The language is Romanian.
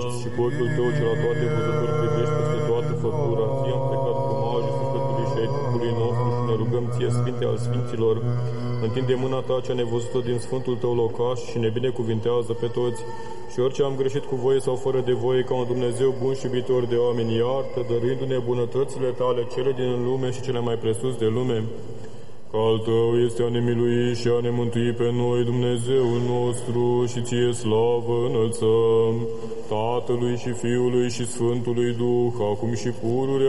Și cu ochiul tău ce la toate văzători privești peste toată făptura, ție am plecat cu majul sufletului și ai trupului nostru și ne rugăm ție, Sfinte al Sfinților, întinde mâna ta cea nevăzută din Sfântul tău locaș și ne binecuvintează pe toți. Și orice am greșit cu voie sau fără de voie, ca un Dumnezeu bun și iubitor de oameni, iartă, dăruindu-ne bunătățile tale, cele din lume și cele mai presus de lume. Că al tău este a ne milui și a ne mântui pe noi, Dumnezeul nostru, și ție slavă înălțăm, Tatălui și Fiului și Sfântului Duh, acum și pururea